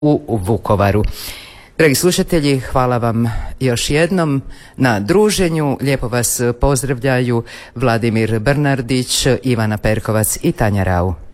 u Vukovaru. Dragi slušatelji, hvala vam još jednom na druženju. Lijepo vas pozdravljaju Vladimir Brnardić, Ivana Perkovac i Tanja Rau.